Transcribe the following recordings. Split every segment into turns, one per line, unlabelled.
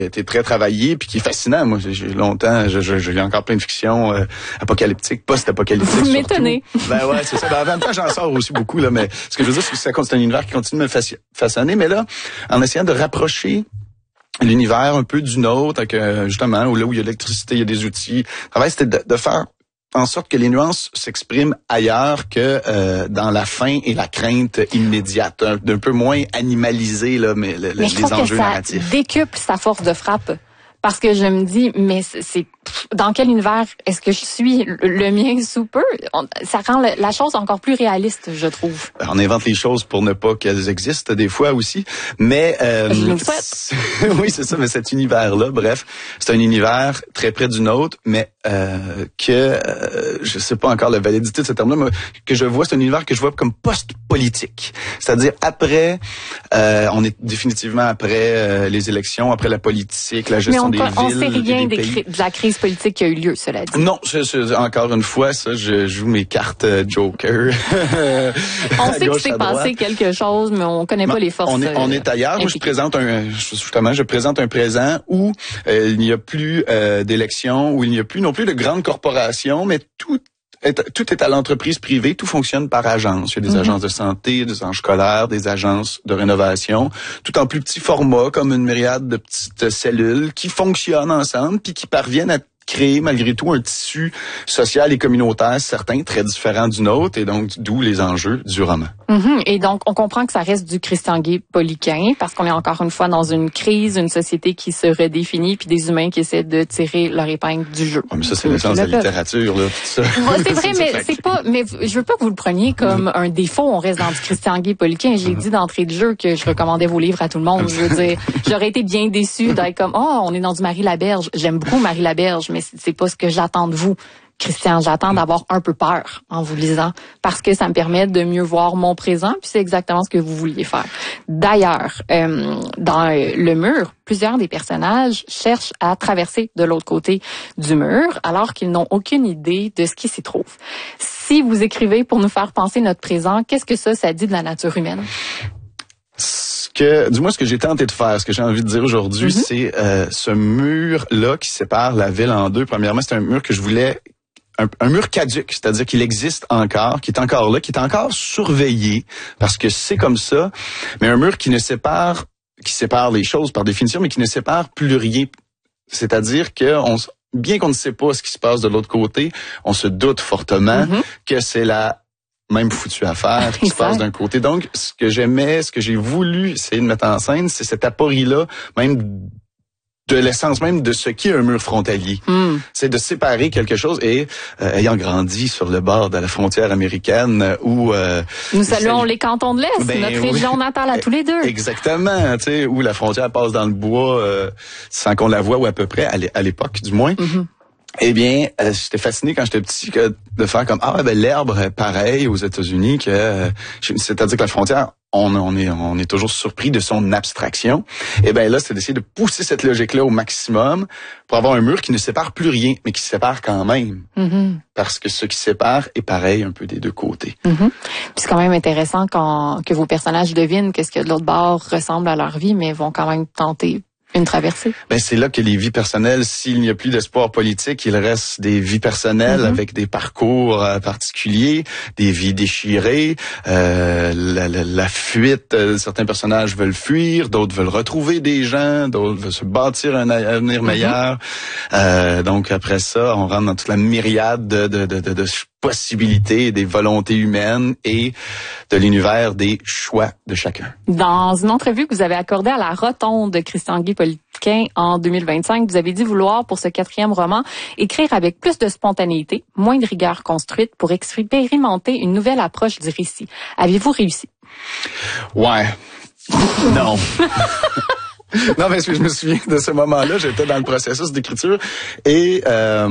a été très travaillé puis qui est fascinant. Moi, j'ai longtemps, je lis encore plein de fictions apocalyptiques, post-apocalyptiques.
Vous m'étonnez.
Ben ouais, c'est ça. Ben, en même temps, j'en sors aussi beaucoup là, mais ce que je veux dire, c'est que c'est un univers qui continue de me façonner. Mais là, en essayant de rapprocher l'univers un peu du nôtre, avec justement là où il y a l'électricité, il y a des outils. Le travail, c'était de faire en sorte que les nuances s'expriment ailleurs que dans la faim et la crainte immédiate, d'un peu moins animalisé là, mais
je trouve
enjeux
que ça
narratifs.
décuple sa force de frappe. Parce que je me dis, mais c'est dans quel univers est-ce que je suis? Le mien sous peu? Ça rend la chose encore plus réaliste, je trouve.
On invente les choses pour ne pas qu'elles existent des fois aussi, mais
je nous le souhaite.
Oui, c'est ça. Mais cet univers-là, bref, c'est un univers très près du nôtre, mais je sais pas encore la validité de ce terme-là, mais que je vois, c'est un univers que je vois comme post-politique. C'est-à-dire après, on est définitivement après les élections, après la politique, la gestion des villes.
On sait rien
de
la crise politique qui a eu lieu, cela dit.
Non, encore une fois, ça, je joue mes cartes Joker.
On sait que c'est passé quelque chose, mais on connaît pas les forces.
On est ailleurs. Moi, je présente un présent où il n'y a plus d'élections, où il n'y a plus non plus de grandes corporations, mais tout est à l'entreprise privée, tout fonctionne par agence. Il y a des agences de santé, des agences scolaires, des agences de rénovation, tout en plus petit format, comme une myriade de petites cellules qui fonctionnent ensemble puis qui parviennent à créer malgré tout un tissu social et communautaire certain, très différent du nôtre, et donc d'où les enjeux du roman.
Et donc, on comprend que ça reste du Christian Guay-Poliquin, parce qu'on est encore une fois dans une crise, une société qui se redéfinit, puis des humains qui essaient de tirer leur épingle du jeu.
Oh, mais ça, c'est l'essence de la littérature, là, tout ça.
C'est vrai, mais c'est pas, mais je veux pas que vous le preniez comme un défaut. On reste dans du Christian Guay-Poliquin. J'ai dit d'entrée de jeu que je recommandais vos livres à tout le monde. Je veux dire, j'aurais été bien déçue d'être comme, on est dans du Marie Laberge. J'aime beaucoup Marie Laberge, mais c'est pas ce que j'attends de vous. Christian, j'attends d'avoir un peu peur en vous lisant parce que ça me permet de mieux voir mon présent, puis c'est exactement ce que vous vouliez faire. D'ailleurs, dans Le Mur, plusieurs des personnages cherchent à traverser de l'autre côté du mur alors qu'ils n'ont aucune idée de ce qui s'y trouve. Si vous écrivez pour nous faire penser notre présent, qu'est-ce que ça dit de la nature humaine?
Du moins, ce que j'ai tenté de faire, ce que j'ai envie de dire aujourd'hui, c'est ce mur-là qui sépare la ville en deux. Premièrement, c'est un mur que je voulais... Un mur caduc, c'est-à-dire qu'il existe encore, qui est encore là, qui est encore surveillé, parce que c'est comme ça, mais un mur qui sépare les choses par définition, mais qui ne sépare plus rien. C'est-à-dire que bien qu'on ne sait pas ce qui se passe de l'autre côté, on se doute fortement que c'est la même foutue affaire qui se passe d'un côté. Donc, ce que j'ai voulu essayer de mettre en scène, c'est cette aporie-là, même de l'essence même de ce qu'est un mur frontalier. C'est de séparer quelque chose et ayant grandi sur le bord de la frontière américaine où...
nous saluons les cantons de l'Est, notre région natale à tous les deux.
Exactement, tu sais, où la frontière passe dans le bois sans qu'on la voie, ou à peu près, à l'époque du moins. Eh bien, j'étais fasciné quand j'étais petit de faire comme l'herbe pareil aux États-Unis, c'est-à-dire que la frontière, on est toujours surpris de son abstraction. Et ben là, c'est d'essayer de pousser cette logique-là au maximum pour avoir un mur qui ne sépare plus rien, mais qui sépare quand même. Parce que ce qui sépare est pareil un peu des deux côtés.
Puis c'est quand même intéressant que vos personnages devinent que ce qu'il y a de l'autre bord ressemble à leur vie, mais vont quand même tenter une traversée.
Ben c'est là que les vies personnelles, s'il n'y a plus d'espoir politique, il reste des vies personnelles avec des parcours particuliers, des vies déchirées, la fuite. Certains personnages veulent fuir, d'autres veulent retrouver des gens, d'autres veulent se bâtir un avenir meilleur. Donc après ça, on rentre dans toute la myriade de possibilités, des volontés humaines et de l'univers des choix de chacun.
Dans une entrevue que vous avez accordée à la Rotonde de Christian Guay-Poliquin en 2025, vous avez dit vouloir, pour ce 4e roman, écrire avec plus de spontanéité, moins de rigueur construite pour expérimenter une nouvelle approche du récit. Avez-vous réussi?
Ouais. Non. Non, mais je me souviens de ce moment-là, j'étais dans le processus d'écriture et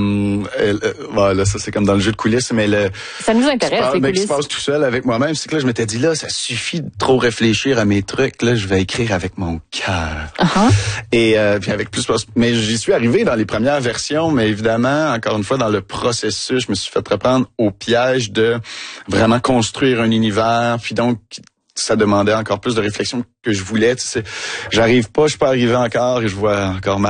voilà, ça c'est comme dans le jeu de coulisses, mais
ça nous intéresse, les coulisses.
Qui se passe tout seul avec moi-même, c'est que là je m'étais dit là, ça suffit de trop réfléchir à mes trucs, là je vais écrire avec mon cœur. Et puis avec plus, mais j'y suis arrivé dans les premières versions, mais évidemment, encore une fois dans le processus, je me suis fait reprendre au piège de vraiment construire un univers, puis donc ça demandait encore plus de réflexion que je voulais. Tu sais, j'arrive pas, je suis pas arrivé encore et je vois encore